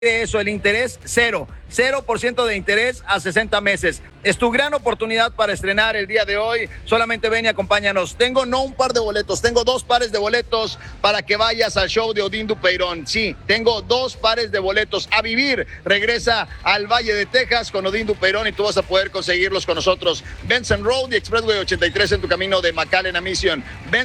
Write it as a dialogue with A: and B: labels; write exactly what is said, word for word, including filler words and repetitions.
A: de eso, el interés cero, cero por ciento de interés a sesenta meses. Es tu gran oportunidad para estrenar el día de hoy. Solamente ven y acompáñanos. Tengo no un par de boletos, tengo dos pares de boletos para que vayas al show de Odín Dupeirón. Sí, tengo dos pares de boletos. A vivir, regresa al Valle de Texas con Odín Dupeirón y tú vas a poder conseguirlos con nosotros. Benson Road y Expressway ochenta y tres en tu camino de McAllen a Mission. Ben